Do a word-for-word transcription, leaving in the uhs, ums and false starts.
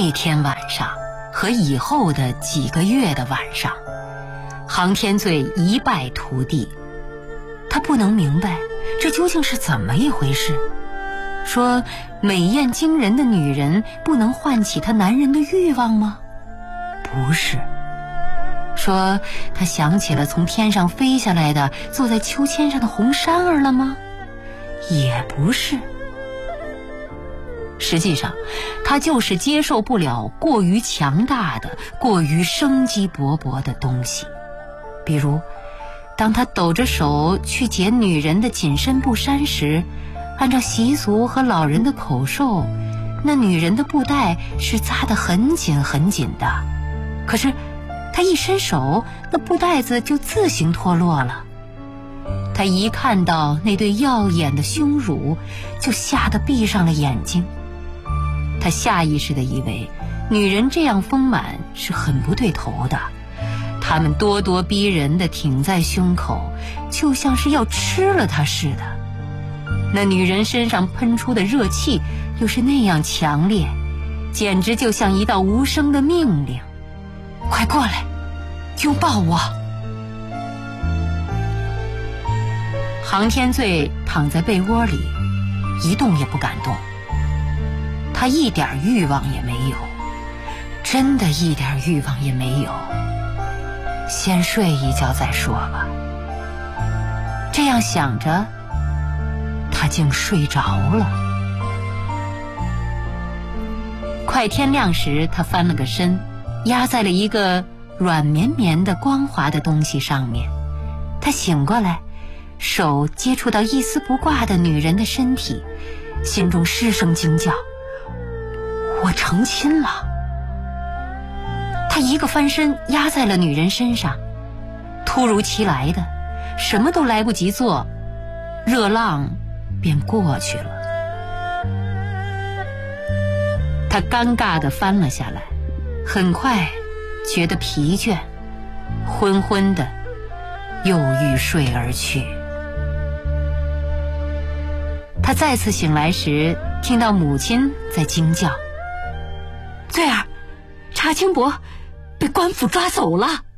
那天晚上和以后的几个月的晚上，杭天醉一败涂地。他不能明白这究竟是怎么一回事，说美艳惊人的女人不能唤起他男人的欲望吗？不是。说他想起了从天上飞下来的坐在秋千上的红衫儿了吗？也不是。实际上他就是接受不了过于强大的、过于生机勃勃的东西。比如当他抖着手去解女人的紧身布衫时，按照习俗和老人的口授，那女人的布带是扎得很紧很紧的，可是他一伸手，那布带子就自行脱落了。他一看到那对耀眼的胸乳，就吓得闭上了眼睛。他下意识地以为女人这样丰满是很不对头的，她们咄咄逼人地挺在胸口，就像是要吃了她似的。那女人身上喷出的热气又是那样强烈，简直就像一道无声的命令：快过来，拥抱我。杭天醉躺在被窝里，一动也不敢动。他一点欲望也没有，真的一点欲望也没有。先睡一觉再说吧。这样想着，他竟睡着了。快天亮时，他翻了个身，压在了一个软绵绵的光滑的东西上面。他醒过来，手接触到一丝不挂的女人的身体，心中失声惊叫：我成亲了。他一个翻身压在了女人身上，突如其来的，什么都来不及做，热浪便过去了。他尴尬地翻了下来，很快觉得疲倦，昏昏的又欲睡而去。他再次醒来时，听到母亲在惊叫：醉儿，查清伯被官府抓走了。